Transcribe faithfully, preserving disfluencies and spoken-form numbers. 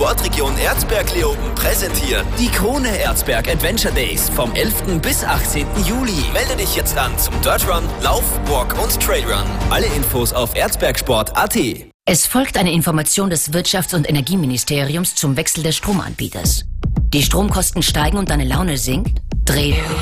Sportregion Erzberg-Leoben präsentiert die Krone Erzberg Adventure Days vom elften bis achtzehnten Juli. Melde dich jetzt an zum Dirt Run, Lauf, Walk und Trail Run. Alle Infos auf erzbergsport punkt a t. Es folgt eine Information des Wirtschafts- und Energieministeriums zum Wechsel des Stromanbieters. Die Stromkosten steigen und deine Laune sinkt? Dreh